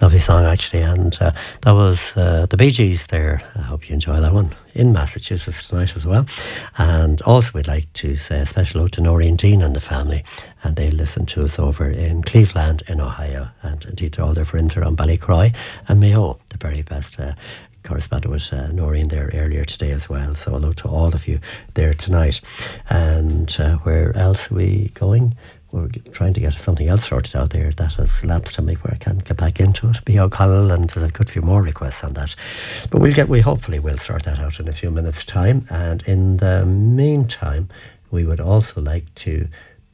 Lovely song, actually, and that was the Bee Gees there. I hope you enjoy that one in Massachusetts tonight as well. And also, we'd like to say a special hello to Noreen Dean and the family, and they listen to us over in Cleveland, in Ohio, and indeed to all their friends around Ballycroy and Mayo, the very best. Corresponded with Noreen there earlier today as well. So hello to all of you there tonight. And where else are we going? We're trying to get something else sorted out there that has lapsed on me where I can't get back into it. Be O'Connell, and there's a good few more requests on that. But we hopefully will sort that out in a few minutes' time. And in the meantime, we would also like to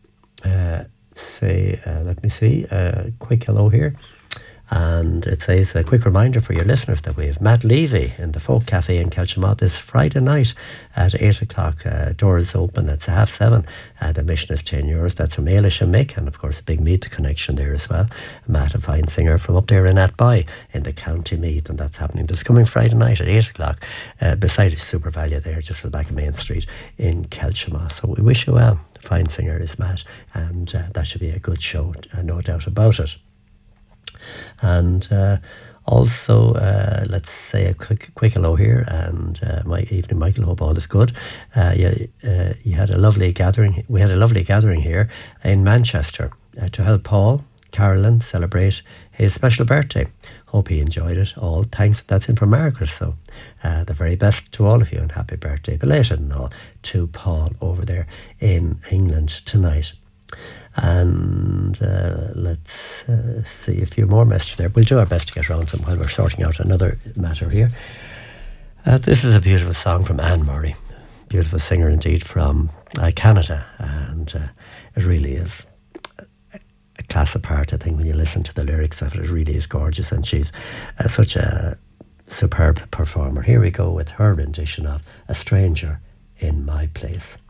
say, let me see, a quick hello here. And it says a quick reminder for your listeners that we have Matt Levy in the Folk Cafe in Kelchimot this Friday night at 8 o'clock. Doors open at 7:30. Admission is €10. That's from Ailish and Mick, and of course a big Meath connection there as well. Matt, a fine singer from up there in Atby in the County Meath, and that's happening this coming Friday night at 8 o'clock beside his Super Value there, just at the back of Main Street in Kelchimot. So we wish you well. Fine singer is Matt, and that should be a good show, no doubt about it. And also, let's say a quick hello here. And my evening, Michael. Hope all is good. You had a lovely gathering. We had a lovely gathering here in Manchester to help Paul Carolyn celebrate his special birthday. Hope he enjoyed it all. Thanks. That's in from Margaret. So the very best to all of you, and happy birthday, belated and all, to Paul over there in England tonight. And let's see a few more messages there. We'll do our best to get around them while we're sorting out another matter here. This is a beautiful song from Anne Murray. Beautiful singer indeed from Canada. And it really is a class apart, I think, when you listen to the lyrics of it. It really is gorgeous. And she's such a superb performer. Here we go with her rendition of A Stranger in My Place.